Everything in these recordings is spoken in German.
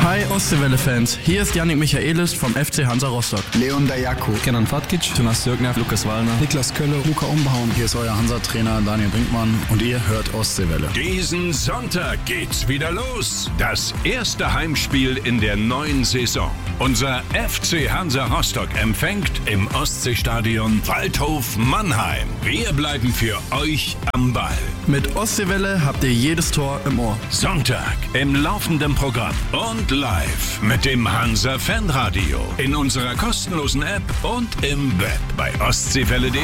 Hi Ostseewelle-Fans, hier ist Yannick Michaelis vom FC Hansa Rostock. Leon Dayako, Kenan Fatkic, Jonas Jürgner, Lukas Wallner, Niklas Kölle, Luca Umbauen. Hier ist euer Hansa-Trainer Daniel Brinkmann und ihr hört Ostseewelle. Diesen Sonntag geht's wieder los. Das erste Heimspiel in der neuen Saison. Unser FC Hansa Rostock empfängt im Ostseestadion Waldhof Mannheim. Wir bleiben für euch am Ball. Mit Ostseewelle habt ihr jedes Tor im Ohr. Sonntag im laufenden Programm und live mit dem Hansa Fanradio in unserer kostenlosen App und im Web bei ostseewelle.de.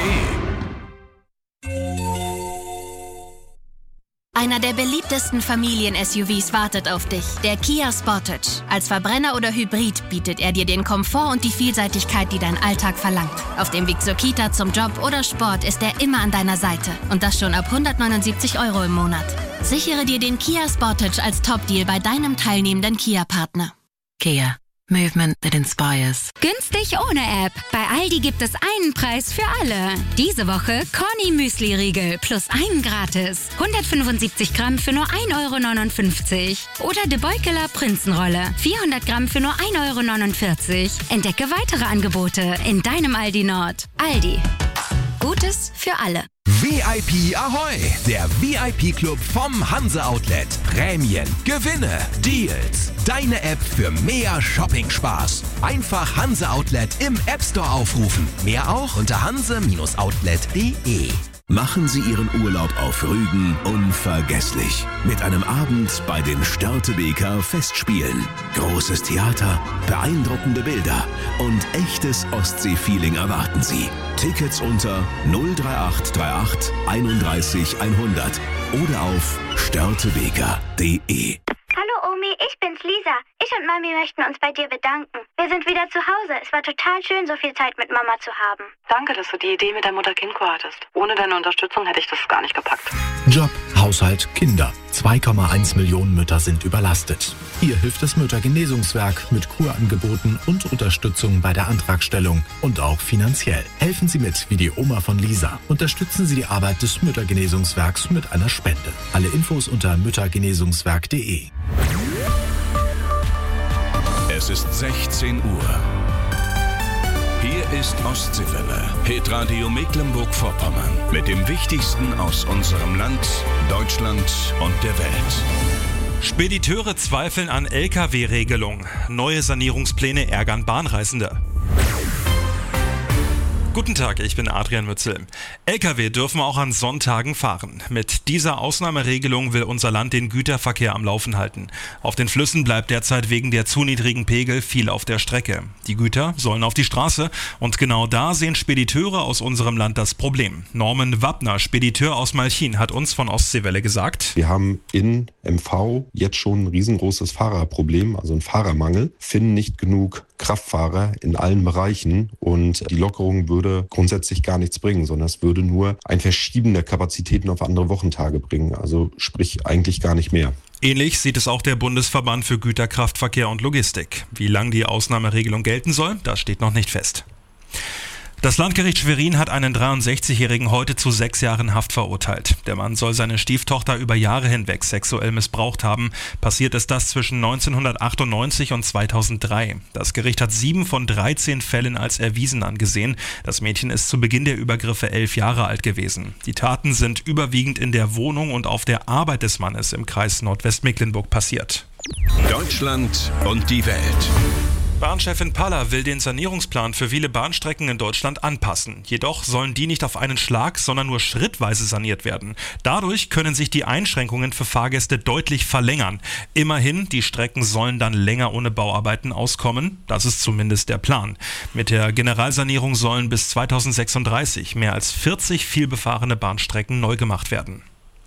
Einer der beliebtesten Familien-SUVs wartet auf dich, der Kia Sportage. Als Verbrenner oder Hybrid bietet er dir den Komfort und die Vielseitigkeit, die dein Alltag verlangt. Auf dem Weg zur Kita, zum Job oder Sport ist er immer an deiner Seite. Und das schon ab 179 € im Monat. Sichere dir den Kia Sportage als Top-Deal bei deinem teilnehmenden Kia-Partner. Kia. Movement that inspires. Günstig ohne App. Bei Aldi gibt es einen Preis für alle. Diese Woche Corny Müsli-Riegel plus einen gratis. 175 Gramm für nur 1,59 €. Oder De Beukeler Prinzenrolle. 400 Gramm für nur 1,49 €. Entdecke weitere Angebote in deinem Aldi Nord. Aldi. Gutes für alle. VIP Ahoi, der VIP-Club vom Hansa Outlet. Prämien, Gewinne, Deals. Deine App für mehr Shopping-Spaß. Einfach Hansa Outlet im App Store aufrufen. Mehr auch unter hanse-outlet.de. Machen Sie Ihren Urlaub auf Rügen unvergesslich. Mit einem Abend bei den Störtebeker Festspielen. Großes Theater, beeindruckende Bilder und echtes Ostsee-Feeling erwarten Sie. Tickets unter 03838 31 100 oder auf störtebeker.de. Hallo Omi, ich bin's Lisa. Ich und Mami möchten uns bei dir bedanken. Wir sind wieder zu Hause. Es war total schön, so viel Zeit mit Mama zu haben. Danke, dass du die Idee mit der Mutter-Kind-Kur hattest. Ohne deine Unterstützung hätte ich das gar nicht gepackt. Job, Haushalt, Kinder. 2,1 Millionen Mütter sind überlastet. Hier hilft das Müttergenesungswerk mit Kurangeboten und Unterstützung bei der Antragstellung und auch finanziell. Helfen Sie mit wie die Oma von Lisa. Unterstützen Sie die Arbeit des Müttergenesungswerks mit einer Spende. Alle Infos unter müttergenesungswerk.de. Es ist 16 Uhr. Hier ist Ostseewelle, Hitradio Mecklenburg-Vorpommern. Mit dem Wichtigsten aus unserem Land, Deutschland und der Welt. Spediteure zweifeln an Lkw-Regelung. Neue Sanierungspläne ärgern Bahnreisende. Guten Tag, ich bin Adrian Mützel. Lkw dürfen auch an Sonntagen fahren. Mit dieser Ausnahmeregelung will unser Land den Güterverkehr am Laufen halten. Auf den Flüssen bleibt derzeit wegen der zu niedrigen Pegel viel auf der Strecke. Die Güter sollen auf die Straße und genau da sehen Spediteure aus unserem Land das Problem. Norman Wappner, Spediteur aus Malchin, hat uns von Ostseewelle gesagt: Wir haben in MV jetzt schon ein riesengroßes Fahrerproblem, also einen Fahrermangel, finden nicht genug Kraftfahrer in allen Bereichen und die Lockerung würde grundsätzlich gar nichts bringen, sondern es würde nur ein Verschieben der Kapazitäten auf andere Wochentage bringen, also sprich eigentlich gar nicht mehr. Ähnlich sieht es auch der Bundesverband für Güterkraftverkehr und Logistik. Wie lang die Ausnahmeregelung gelten soll, das steht noch nicht fest. Das Landgericht Schwerin hat einen 63-Jährigen heute zu 6 Jahren Haft verurteilt. Der Mann soll seine Stieftochter über Jahre hinweg sexuell missbraucht haben. Passiert ist das zwischen 1998 und 2003. Das Gericht hat 7 von 13 Fällen als erwiesen angesehen. Das Mädchen ist zu Beginn der Übergriffe 11 Jahre alt gewesen. Die Taten sind überwiegend in der Wohnung und auf der Arbeit des Mannes im Kreis Nordwestmecklenburg passiert. Deutschland und die Welt. Bahnchefin Paller will den Sanierungsplan für viele Bahnstrecken in Deutschland anpassen. Jedoch sollen die nicht auf einen Schlag, sondern nur schrittweise saniert werden. Dadurch können sich die Einschränkungen für Fahrgäste deutlich verlängern. Immerhin, die Strecken sollen dann länger ohne Bauarbeiten auskommen. Das ist zumindest der Plan. Mit der Generalsanierung sollen bis 2036 mehr als 40 vielbefahrene Bahnstrecken neu gemacht werden.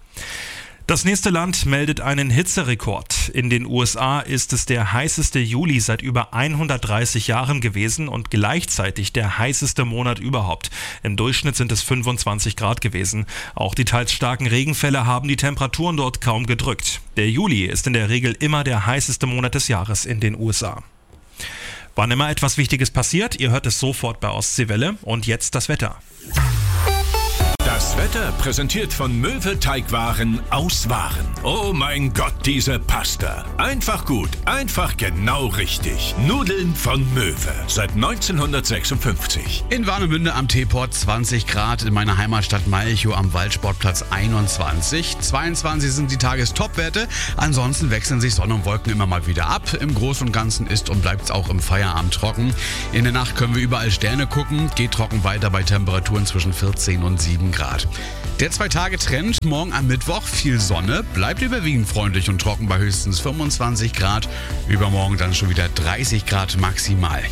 Das nächste Land meldet einen Hitzerekord. In den USA ist es der heißeste Juli seit über 130 Jahren gewesen und gleichzeitig der heißeste Monat überhaupt. Im Durchschnitt sind es 25 Grad gewesen. Auch die teils starken Regenfälle haben die Temperaturen dort kaum gedrückt. Der Juli ist in der Regel immer der heißeste Monat des Jahres in den USA. Wann immer etwas Wichtiges passiert, ihr hört es sofort bei Ostseewelle. Und jetzt das Wetter. Das Wetter präsentiert von Möwe Teigwaren aus Waren. Oh mein Gott, diese Pasta. Einfach gut, einfach genau richtig. Nudeln von Möwe. Seit 1956. In Warnemünde am Teeport 20 Grad, in meiner Heimatstadt Malchow am Waldsportplatz 21. 22 sind die Tagestopwerte. Ansonsten wechseln sich Sonne und Wolken immer mal wieder ab. Im Großen und Ganzen ist und bleibt es auch im Feierabend trocken. In der Nacht können wir überall Sterne gucken. Geht trocken weiter bei Temperaturen zwischen 14 und 7 Grad. Der 2-Tage-Trend, morgen am Mittwoch viel Sonne, bleibt überwiegend freundlich und trocken bei höchstens 25 Grad. Übermorgen dann schon wieder 30 Grad maximal.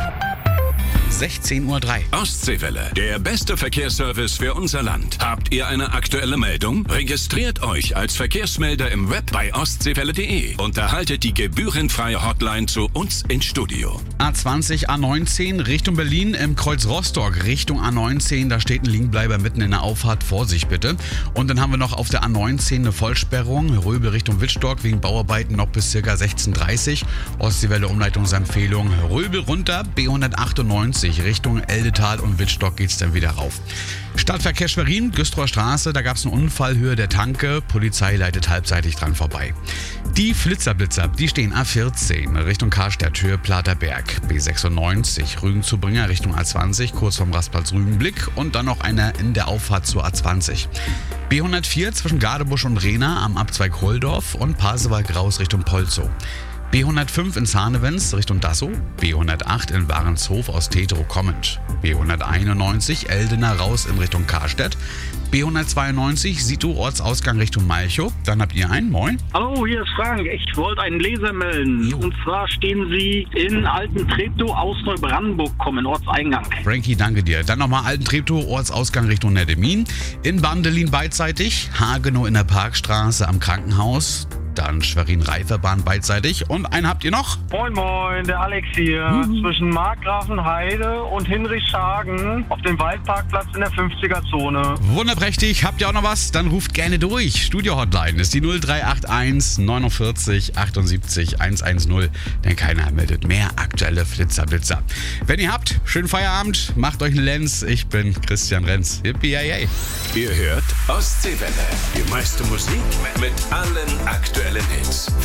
16:03 Uhr. Ostseewelle, der beste Verkehrsservice für unser Land. Habt ihr eine aktuelle Meldung? Registriert euch als Verkehrsmelder im Web bei ostseewelle.de und erhaltet die gebührenfreie Hotline zu uns ins Studio. A20, A19 Richtung Berlin im Kreuz Rostock Richtung A19. Da steht ein Liegenbleiber mitten in der Auffahrt. Vorsicht bitte. Und dann haben wir noch auf der A19 eine Vollsperrung. Röbel Richtung Wittstock wegen Bauarbeiten noch bis ca. 16:30 Uhr. Ostseewelle Umleitungsempfehlung. Röbel runter, B198 Richtung Eldetal und Wittstock geht's dann wieder rauf. Stadtverkehr Schwerin, Güstrower Straße, da gab's einen Unfall, Höhe der Tanke. Polizei leitet halbseitig dran vorbei. Die Flitzer, die stehen A14 Richtung Karstadt, Höhe Platerberg. B96 Rügen zu Bringer Richtung A20, kurz vom Rastplatz Rügenblick. Und dann noch einer in der Auffahrt zur A20. B104 zwischen Gadebusch und Rehna am Abzweig Holdorf und Pasewalk raus Richtung Polzow. B105 in Zahnewens Richtung Dassow, B108 in Warenshof aus Tetro kommend, B191 Eldener raus in Richtung Karstedt, B192 Sito Ortsausgang Richtung Malchow. Dann habt ihr einen, moin. Hallo, hier ist Frank. Ich wollte einen Leser melden. Und zwar stehen Sie in Alten Treptow aus Neubrandenburg kommen, Ortseingang. Frankie, danke dir. Dann nochmal Alten Treptow, Ortsausgang Richtung Nettemin, in Bandelin beidseitig, Hagenow in der Parkstraße am Krankenhaus, dann Schwerin-Reiferbahn beidseitig. Und einen habt ihr noch? Moin moin, der Alex hier. Zwischen Markgrafenheide und Hinrichshagen auf dem Waldparkplatz in der 50er-Zone. Wunderprächtig. Habt ihr auch noch was? Dann ruft gerne durch. Studio-Hotline ist die 0381 49 78 110. Denn keiner meldet mehr aktuelle Flitzer-Blitzer. Wenn ihr habt, schönen Feierabend. Macht euch einen Lenz. Ich bin Christian Renz. Yippie-yay. Ihr hört Ostseewelle. Die meiste Musik mit allen aktuellen Hits.